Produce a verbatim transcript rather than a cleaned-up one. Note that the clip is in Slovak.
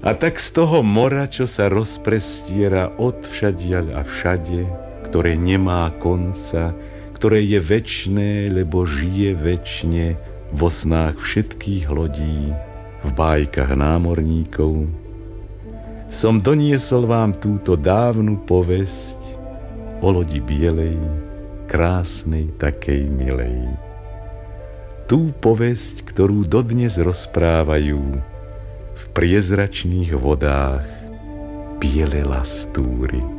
A tak z toho mora, čo sa rozprestiera od všadiaľ a všade, ktoré nemá konca, ktoré je večné, lebo žije večne vo snách všetkých lodí, v bájkach námorníkov, som doniesol vám túto dávnu povesť o lodi bielej, krásnej, takej milej. Tú povesť, ktorú dodnes rozprávajú v priezračných vodách biele lastúry.